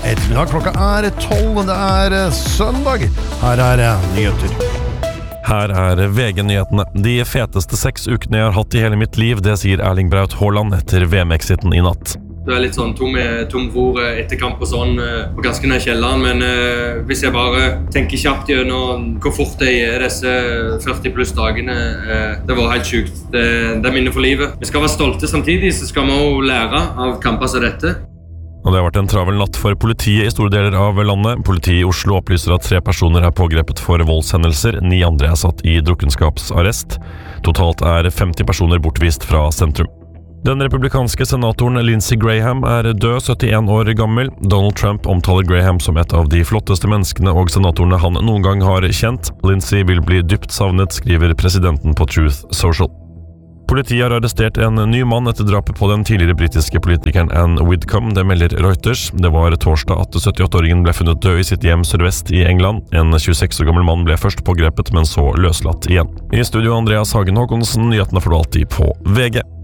ettermiddag. Klokka 12, det søndag. Her nyheter. Her VG-nyhetene. De feteste 6 ukene jeg har hatt i hele mitt liv, det sier Erling Braut Haaland etter VM-exiten i natt. Du litt sånn tom for etter kamp og sånn, og ganske ned i kjelleren, men hvis jeg bare tenker kjapt gjennom hvor fort det disse 40 pluss dagene, det var helt sykt. Det minner for livet. Vi skal være stolte samtidig, så skal vi også lære av kamper som dette. Og det har vært en travel natt for politiet i store deler av landet. Politiet i Oslo opplyser at 3 personer pågrepet for voldshendelser, 9 andre satt i drukkenskapsarrest. Totalt 50 personer bortvist fra sentrum. Den republikanske senatoren Lindsey Graham død, 71 år gammel. Donald Trump omtaler Graham som et av de flotteste menneskene og senatorene han noen gang har kjent. Lindsey vil bli dypt savnet, skriver presidenten på Truth Social. Politiet har arrestert en ny mann etter drapet på den tidligere britiske politikeren Anne Widdecombe, det melder Reuters. Det var torsdag at 78-åringen ble funnet død i sitt hjem sørvest i England. En 26 år gammel mann ble først pågrepet, men så løslatt igjen. I studio Andreas Hagen Håkonsen, nyhetene får du alltid på VG.